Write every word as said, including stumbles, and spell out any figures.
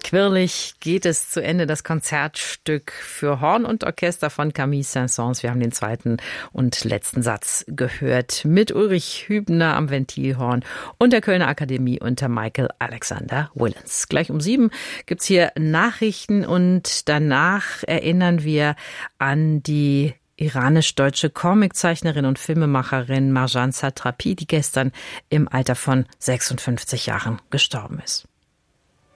Quirlig geht es zu Ende, das Konzertstück für Horn und Orchester von Camille Saint-Saëns. Wir haben den zweiten und letzten Satz gehört mit Ulrich Hübner am Ventilhorn und der Kölner Akademie unter Michael Alexander Willens. Gleich um sieben gibt's hier Nachrichten und danach erinnern wir an die iranisch-deutsche Comiczeichnerin und Filmemacherin Marjan Satrapi, die gestern im Alter von sechsundfünfzig Jahren gestorben ist.